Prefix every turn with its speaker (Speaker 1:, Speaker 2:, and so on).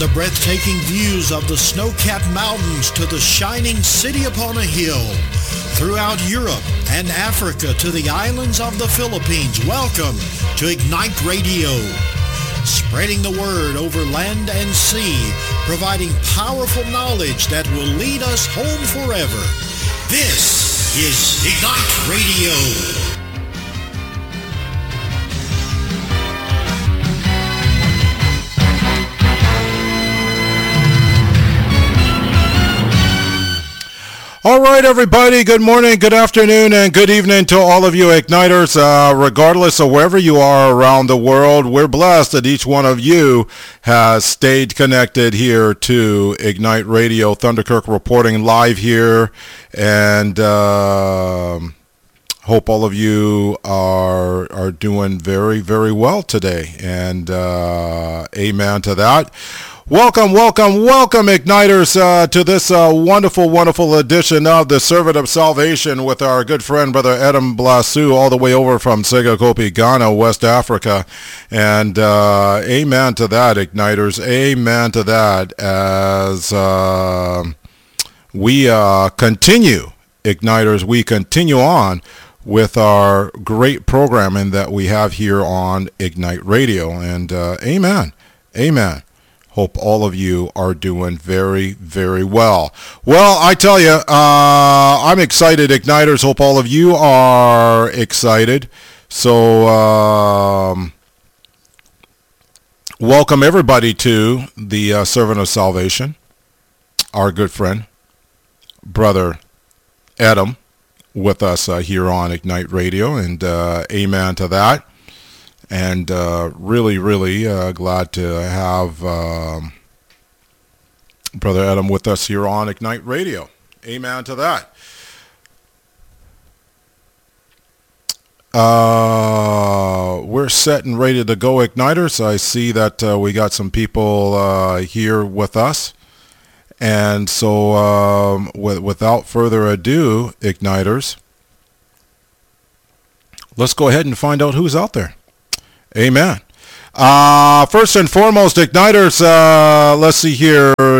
Speaker 1: the breathtaking views of the snow-capped mountains to the shining city upon a hill, throughout Europe and Africa to the islands of the Philippines, welcome to Ignite Radio. Spreading the word over land and sea, providing powerful knowledge that will lead us home forever. This is Ignite Radio.
Speaker 2: All right, everybody, good morning, good afternoon, and good evening to all of you Igniters. Regardless of wherever you are around the world, we're blessed that each one of you has stayed connected here to Ignite Radio. Thunderkirk reporting live here, and hope all of you are doing very, very well today, and amen to that. Welcome, Igniters, to this wonderful edition of the Servant of Salvation with our good friend, Brother Adam Blasu, all the way over from Segakopi, Ghana, West Africa. And amen to that, Igniters. Amen to that as we continue, Igniters, we continue on with our great programming that we have here on Ignite Radio. And amen. Hope all of you are doing very, very well. Well, I tell you, I'm excited, Igniters. Hope all of you are excited. So, welcome everybody to the Servant of Salvation, our good friend, Brother Adam, with us here on Ignite Radio, and amen to that. And really glad to have Brother Adam with us here on Ignite Radio. Amen to that. We're set and ready to go, Igniters. I see that we got some people here with us. And so without further ado, Igniters, let's go ahead and find out who's out there. Amen. First and foremost, Igniters, let's see here.